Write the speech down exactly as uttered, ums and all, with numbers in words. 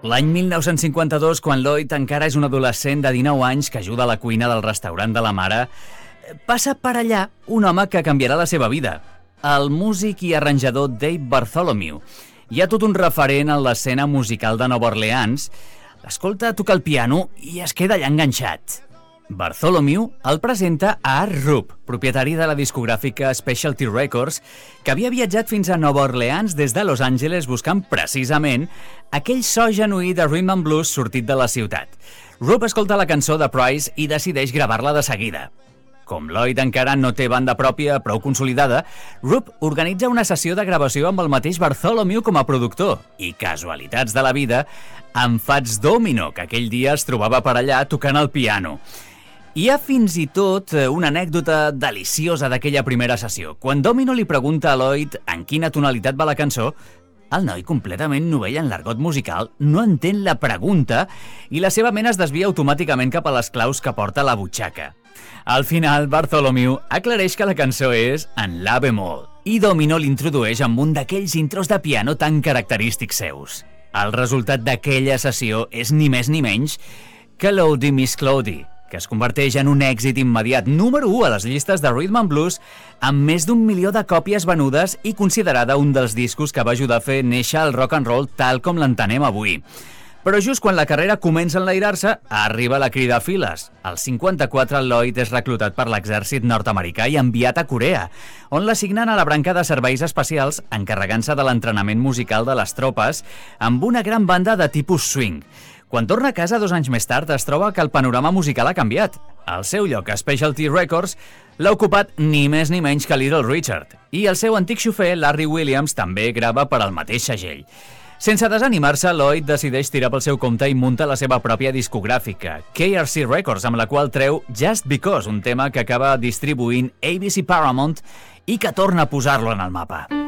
L'any mil nou-cents cinquanta-dos, quan Lloyd encara és un adolescent de dinou anys que ajuda a la cuina del restaurant de la mare, passa per allà un home que canviarà la seva vida, el músic i arranjador Dave Bartholomew. Hi ha tot un referent en l'escena musical de Nova Orleans. L'escolta tocar el piano i es queda allà enganxat. Bartholomew el presenta a Art Rupp, propietari de la discogràfica Specialty Records, que havia viatjat fins a Nova Orleans des de Los Angeles buscant precisament aquell so genuí de rhythm and blues sortit de la ciutat. Rupp escolta la cançó de Price i decideix gravar-la de seguida. Com Lloyd encara no té banda pròpia prou consolidada, Rupp organitza una sessió de gravació amb el mateix Bartholomew com a productor i, casualitats de la vida, amb Fats Domino, que aquell dia es trobava per allà tocant el piano. Hi ha fins i tot una anècdota deliciosa d'aquella primera sessió. Quan Domino li pregunta a Lloyd en quina tonalitat va la cançó, el noi, completament novell en l'argot musical, no entén la pregunta i la seva ment es desvia automàticament cap a les claus que porta a la butxaca. Al final, Bartholomew aclareix que la cançó és en la bemol i Domino l'introdueix amb un d'aquells intros de piano tan característics seus. El resultat d'aquella sessió és ni més ni menys que Lordy Miss Cloudy, que es converteix en un èxit immediat número u a les llistes de Rhythm and Blues amb més d'un milió de còpies venudes i considerada un dels discos que va ajudar a fer néixer el rock and roll tal com l'entenem avui. Però just quan la carrera comença a enlairar-se, arriba la crida a files. Al cinquanta-quatre, Lloyd és reclutat per l'exèrcit nord-americà i enviat a Corea, on l'assignen a la branca de serveis especials encarregant-se de l'entrenament musical de les tropes amb una gran banda de tipus swing. Quan torna a casa dos anys més tard, es troba que el panorama musical ha canviat. El seu lloc a Specialty Records l'ha ocupat ni més ni menys que Little Richard, i el seu antic xofer, Larry Williams, també grava per al mateix segell. Sense desanimar-se, Lloyd decideix tirar pel seu compte i munta la seva pròpia discogràfica, K R C Records, amb la qual treu Just Because, un tema que acaba distribuint A B C Paramount i que torna a posar-lo en el mapa.